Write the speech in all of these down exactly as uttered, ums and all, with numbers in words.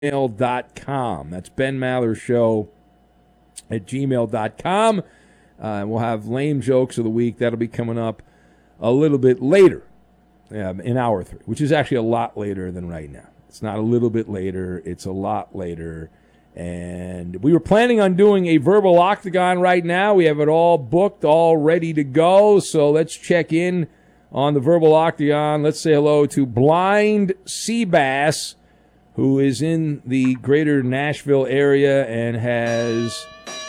gmail dot com. That's Ben Maller Show at gmail dot com. Uh, we'll have lame jokes of the week. That'll be coming up a little bit later, um, in hour three, which is actually a lot later than right now. It's not a little bit later. It's a lot later. And we were planning on doing a verbal octagon right now. We have it all booked, all ready to go. So let's check in on the verbal octagon. Let's say hello to Blind Seabass, who is in the greater Nashville area and has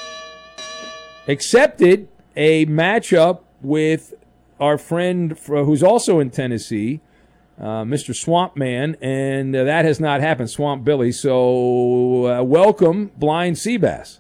accepted a matchup with our friend who's also in Tennessee, uh, Mister Swamp Man, and uh, that has not happened, Swamp Billy. So uh, welcome, Blind Seabass.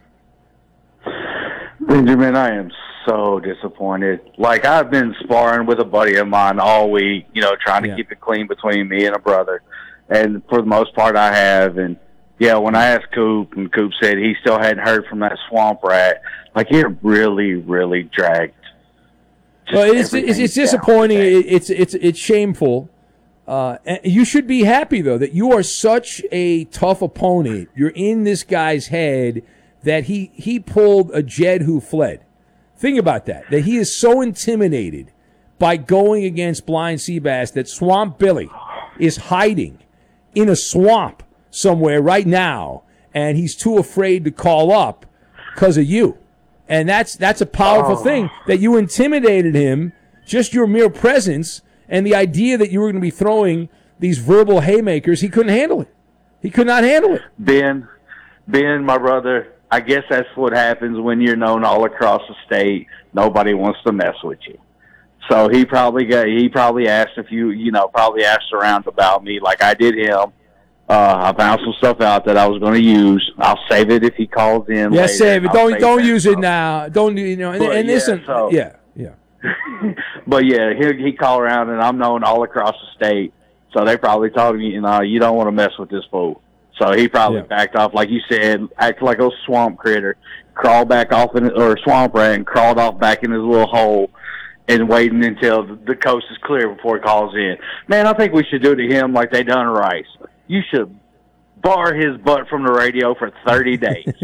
Benjamin, I am so disappointed. Like, I've been sparring with a buddy of mine all week, you know, trying to yeah. keep it clean between me and a brother. And for the most part, I have. And, yeah, when I asked Coop, and Coop said he still hadn't heard from that swamp rat, like, it really, really dragged. Well, it's it's, it's disappointing. It's it's it's shameful. Uh, you should be happy, though, that you are such a tough opponent. You're in this guy's head that he, he pulled a Jed who fled. Think about that, that he is so intimidated by going against Blind Seabass that Swamp Billy is hiding in a swamp somewhere right now, and he's too afraid to call up because of you. And that's that's a powerful oh. thing, that you intimidated him, just your mere presence, and the idea that you were going to be throwing these verbal haymakers. He couldn't handle it. He could not handle it. Ben, Ben, my brother, I guess that's what happens when you're known all across the state. Nobody wants to mess with you. So he probably got, he probably asked if you, you know, probably asked around about me like I did him. Uh, I found some stuff out that I was going to use. I'll save it if he calls in. Yeah, later. save it. I'll don't save don't use stuff. it now. Don't you know? And, but, and yeah, listen, so, yeah, yeah. But yeah, he he called around, and I'm known all across the state. So they probably told me, you know, you don't want to mess with this fool. So he probably yeah. backed off, like you said, acted like a swamp critter, crawled back off in, or swamp rat, and crawled off back in his little hole, and waiting until the coast is clear before he calls in. Man, I think we should do to him like they done Rice. You should bar his butt from the radio for thirty days.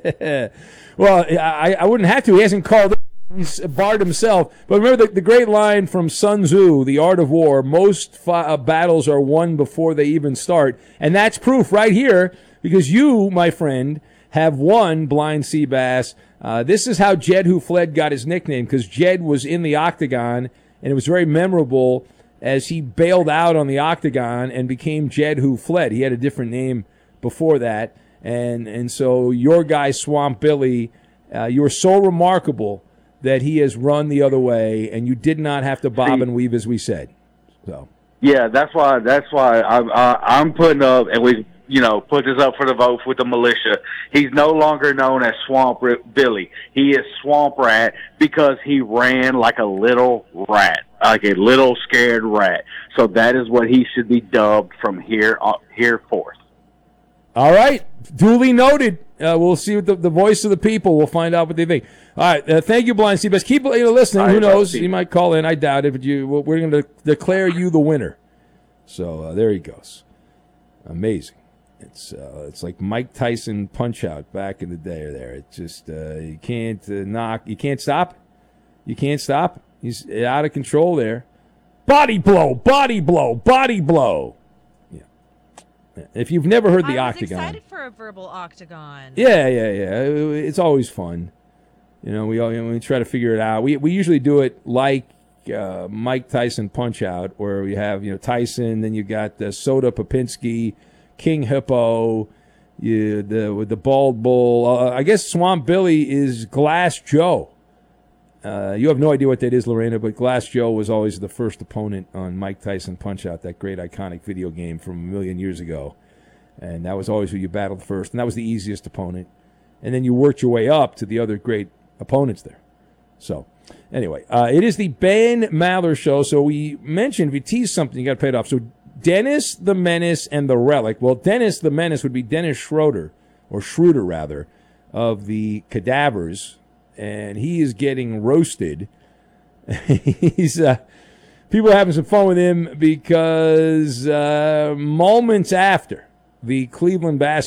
Well, I, I wouldn't have to. He hasn't called in. He's barred himself. But remember the, the great line from Sun Tzu, The Art of War, most fi- uh, battles are won before they even start. And that's proof right here, because you, my friend, have won Blind Seabass. Uh, this is how Jed Who Fled got his nickname, because Jed was in the octagon, and it was very memorable as he bailed out on the octagon and became Jed Who Fled. He had a different name before that. And, and so your guy, Swamp Billy, uh, you were so remarkable that he has run the other way, and you did not have to bob See, and weave, as we said. So, yeah, that's why. That's why I'm, uh, I'm putting up, and we, you know, put this up for the vote with the militia. He's no longer known as Swamp Billy. He is Swamp Rat because he ran like a little rat, like a little scared rat. So that is what he should be dubbed from here on, here forth. All right, duly noted. Uh, we'll see what the, the voice of the people. We'll find out what they think. All right, uh, thank you, Blind Seabass. Keep you know, listening. Right, Who knows? He might call in. I doubt it, but you, we're going to declare you the winner. So uh, there he goes. Amazing. It's uh, it's like Mike Tyson Punch-Out back in the day. There, it's just uh, you can't uh, knock. You can't stop. You can't stop. He's out of control there. Body blow. Body blow. Body blow. If you've never heard the I was octagon, excited for a verbal octagon. Yeah, yeah, yeah. It's always fun. You know, we all, you know, we try to figure it out. We we usually do it like uh, Mike Tyson Punch-Out, where we have you know Tyson, then you got uh, Soda Popinski, King Hippo, you the with the Bald Bull. Uh, I guess Swamp Billy is Glass Joe. Uh, you have no idea what that is, Lorena, but Glass Joe was always the first opponent on Mike Tyson Punch-Out, that great iconic video game from a million years ago. And that was always who you battled first, and that was the easiest opponent. And then you worked your way up to the other great opponents there. So, anyway, uh, it is the Ben Maller Show. So we mentioned, if you tease something, you got to pay it off. So Dennis the Menace and the Relic. Well, Dennis the Menace would be Dennis Schroeder, or Schroeder, rather, of the Cadavers. And he is getting roasted. He's uh, people are having some fun with him because uh, moments after the Cleveland